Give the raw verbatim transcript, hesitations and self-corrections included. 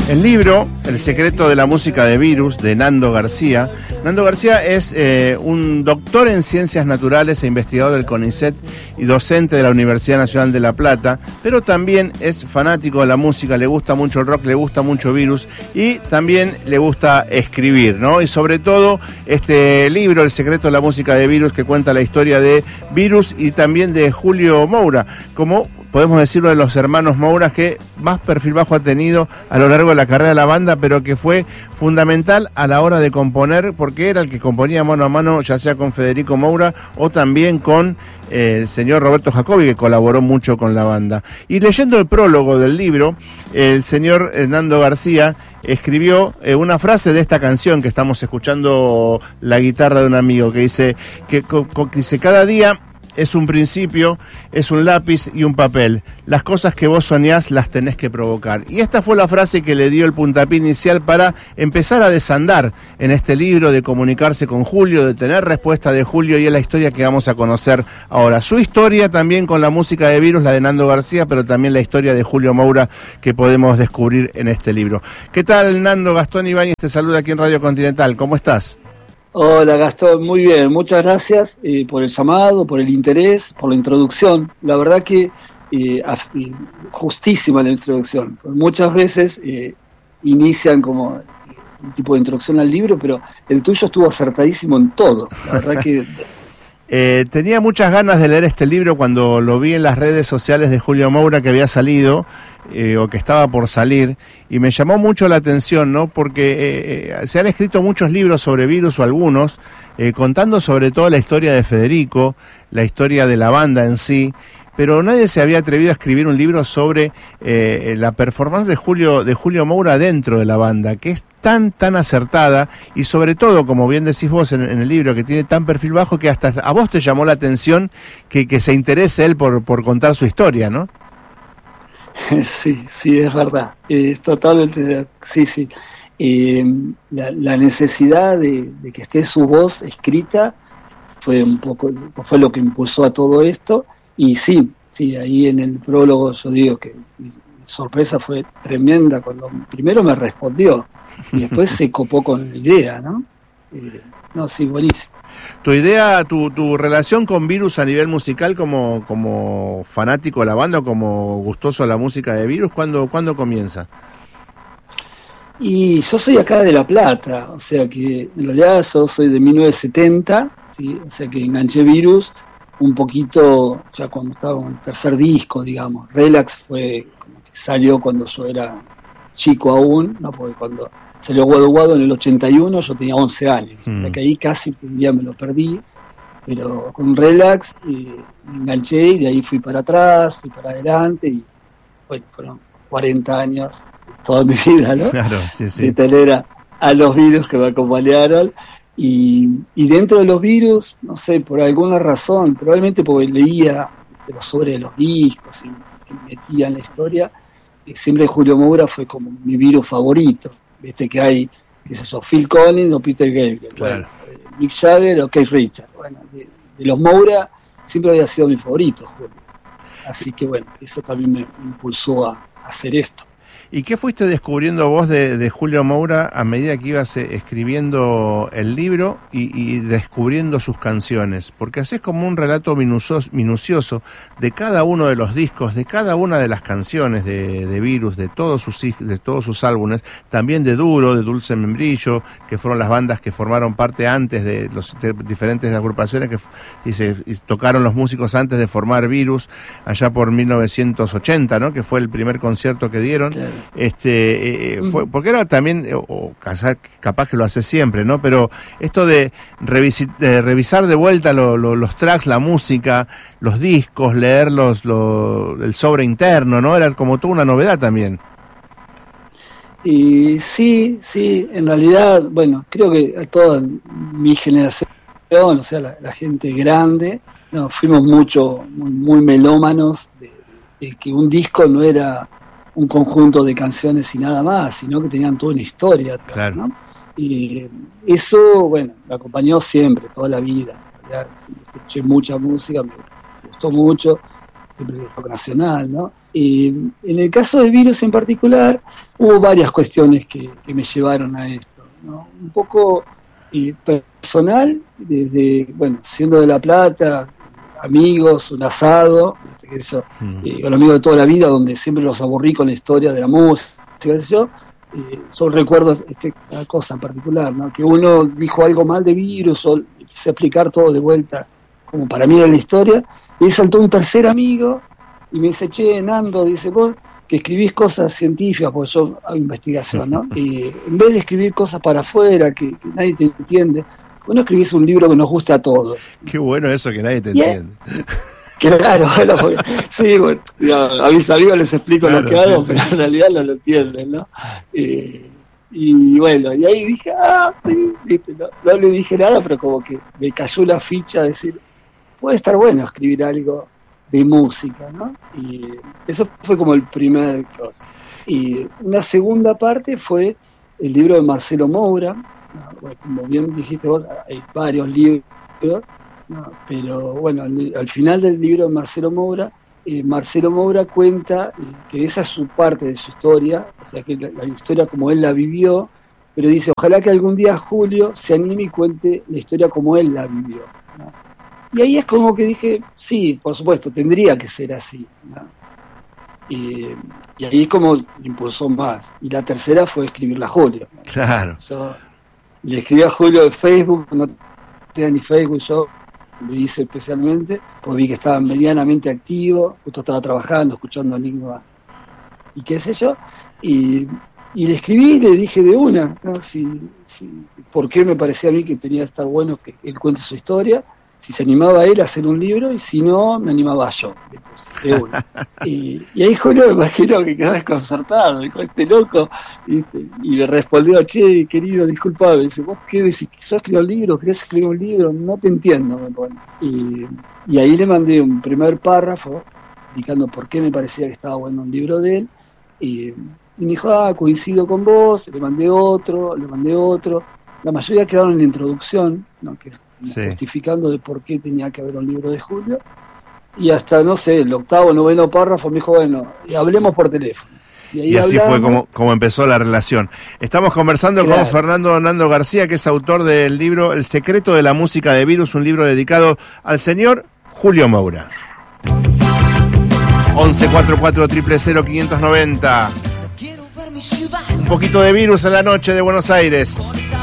El libro, El secreto de la música de Virus, de Nando García. Nando García es eh, un doctor en ciencias naturales e investigador del CONICET y docente de la Universidad Nacional de La Plata, pero también es fanático de la música, le gusta mucho el rock, le gusta mucho Virus y también le gusta escribir, ¿no? Y sobre todo este libro, El secreto de la música de Virus, que cuenta la historia de Virus y también de Julio Moura, como podemos decirlo de los hermanos Moura, que más perfil bajo ha tenido a lo largo de la carrera de la banda, pero que fue fundamental a la hora de componer, porque era el que componía mano a mano, ya sea con Federico Moura o también con eh, el señor Roberto Jacobi, que colaboró mucho con la banda. Y leyendo el prólogo del libro, el señor Nando García escribió eh, una frase de esta canción que estamos escuchando, la guitarra de un amigo, que dice que, que dice, cada día es un principio, es un lápiz y un papel. Las cosas que vos soñás las tenés que provocar. Y esta fue la frase que le dio el puntapié inicial para empezar a desandar en este libro, de comunicarse con Julio, de tener respuesta de Julio, y es la historia que vamos a conocer ahora. Su historia también con la música de Virus, la de Nando García, pero también la historia de Julio Moura que podemos descubrir en este libro. ¿Qué tal, Nando? Gastón Ibáñez te saluda aquí en Radio Continental. ¿Cómo estás? Hola Gastón, muy bien, muchas gracias eh, por el llamado, por el interés, por la introducción. La verdad que eh, justísima la introducción. Muchas veces eh, inician como un tipo de introducción al libro, pero el tuyo estuvo acertadísimo en todo. La verdad que... eh, tenía muchas ganas de leer este libro cuando lo vi en las redes sociales de Julio Moura, que había salido, eh, o que estaba por salir, y me llamó mucho la atención, ¿no? Porque eh, se han escrito muchos libros sobre Virus, o algunos, eh, contando sobre todo la historia de Federico, la historia de la banda en sí, pero nadie se había atrevido a escribir un libro sobre eh, la performance de Julio, de Julio Moura dentro de la banda, que es tan, tan acertada, y sobre todo, como bien decís vos en, en el libro, que tiene tan perfil bajo que hasta a vos te llamó la atención que, que se interese él por, por contar su historia, ¿no? Sí, sí, es verdad. Es totalmente, sí, sí. Eh, la, la necesidad de, de que esté su voz escrita fue un poco, fue lo que impulsó a todo esto. Y sí, sí, ahí en el prólogo yo digo que mi sorpresa fue tremenda cuando primero me respondió y después se copó con la idea, ¿no? Eh, no, sí, buenísimo. Tu idea, tu, tu relación con Virus a nivel musical, como, como fanático de la banda, como gustoso de la música de Virus, ¿cuándo, ¿cuándo comienza? Y yo soy acá de La Plata, o sea que en realidad yo soy de mil novecientos setenta, ¿sí? O sea que enganché Virus un poquito ya cuando estaba en el tercer disco, digamos. Relax fue como que salió cuando yo era chico aún, ¿no? Porque cuando salió Guado Guado en el ochenta y uno yo tenía once años, mm. O sea que ahí casi un día me lo perdí, pero con Relax eh, me enganché y de ahí fui para atrás, fui para adelante y bueno, fueron cuarenta años, toda mi vida, ¿no? Claro, sí, sí. De tener a, a los Virus que me acompañaron. Y, y dentro de los Virus, no sé, por alguna razón, probablemente porque leía los sobre de los discos y me metía en la historia, eh, siempre Julio Moura fue como mi Virus favorito. Viste que hay, qué sé yo, Phil Collins o Peter Gabriel, claro. Bueno, eh, Mick Jagger o Keith Richards. Bueno, de, de los Moura siempre había sido mi favorito, Julio. Así que bueno, eso también me impulsó a, a hacer esto. ¿Y qué fuiste descubriendo vos de, de Julio Moura a medida que ibas eh, escribiendo el libro y, y descubriendo sus canciones? Porque haces como un relato minucioso, minucioso de cada uno de los discos, de cada una de las canciones de, de Virus, de todos sus de todos sus álbumes, también de Duro, de Dulce Membrillo, que fueron las bandas que formaron parte antes de las diferentes agrupaciones que y se y tocaron los músicos antes de formar Virus, allá por mil novecientos ochenta, ¿no? Que fue el primer concierto que dieron. Claro. Este, eh, fue, porque era también, o capaz que lo hace siempre, ¿no? Pero esto de, revisit, de revisar de vuelta lo, lo, los tracks, la música, los discos, leer los, lo, el sobre interno, ¿no? Era como toda una novedad también. Y sí, sí, en realidad, bueno, creo que a toda mi generación, o sea, la, la gente grande, no, fuimos mucho, muy, muy melómanos, de, de que un disco no era un conjunto de canciones y nada más, sino que tenían toda una historia atrás, claro. ¿No? Y eso, bueno, me acompañó siempre, toda la vida. Ya, escuché mucha música, me gustó mucho, siempre el rock nacional, ¿no? Eh, en el caso de Virus en particular, hubo varias cuestiones que, que me llevaron a esto, ¿no? Un poco eh, personal, desde, bueno, siendo de La Plata, amigos, un asado, eso, eh, con amigos de toda la vida, donde siempre los aburrí con la historia de la música, qué sé yo. Eh, son recuerdos, este, esta cosa en particular, ¿no? Que uno dijo algo mal de Virus, o quise explicar todo de vuelta, como para mí era la historia, y ahí saltó un tercer amigo, y me dice, che, Nando, dice, vos que escribís cosas científicas, porque yo hago investigación, ¿no? Y en vez de escribir cosas para afuera, que, que nadie te entiende, vos no escribís un libro que nos guste a todos. Qué bueno eso, que nadie te y entiende. Claro, bueno, porque, sí, bueno, a mis amigos les explico claro, lo que hago, sí, pero sí. En realidad no lo entienden, ¿no? Eh, y bueno, y ahí dije, ah, sí, sí, no, no le dije nada, pero como que me cayó la ficha de decir, puede estar bueno escribir algo de música, ¿no? Y eso fue como el primer cosa. Y una segunda parte fue el libro de Marcelo Moura, ¿no? Bueno, como bien dijiste vos, hay varios libros, no, pero bueno, al, al final del libro de Marcelo Moura, eh, Marcelo Moura cuenta eh, que esa es su parte de su historia, o sea que la, la historia como él la vivió, pero dice, ojalá que algún día Julio se anime y cuente la historia como él la vivió, ¿no? Y ahí es como que dije, sí, por supuesto, tendría que ser así, ¿no? Y, y ahí es como impulsó más. Y la tercera fue escribirla a Julio, ¿no? Claro. Yo le escribí a Julio de Facebook, no tenía ni Facebook, yo lo hice especialmente, porque vi que estaba medianamente activo, justo estaba trabajando, escuchando lengua y qué sé yo, y, y le escribí y le dije de una, ¿no? Si, si, por qué me parecía a mí que tenía que estar bueno que él cuente su historia, si se animaba él a hacer un libro, y si no, me animaba yo, de una. Y, y ahí Julio me imagino que quedó desconcertado, dijo, este loco, ¿viste? Y le respondió, che, querido, disculpame, dice, vos qué decís, ¿sos escribir un libro? ¿Querés escribir un libro? No te entiendo, me pone. Y, y ahí le mandé un primer párrafo, indicando por qué me parecía que estaba bueno un libro de él, y, y me dijo, ah, coincido con vos, le mandé otro, le mandé otro, la mayoría quedaron en la introducción, ¿no? Que sí, justificando de por qué tenía que haber un libro de Julio, y hasta, no sé, el octavo, noveno párrafo me dijo, bueno, hablemos por teléfono. Y, ahí y así hablamos. fue como, como empezó la relación. Estamos conversando claro. con Fernando Nando García, que es autor del libro El secreto de la música de Virus, un libro dedicado al señor Julio Moura. once cuarenta y cuatro, cero cero cero, quinientos noventa. Un poquito de Virus en la noche de Buenos Aires.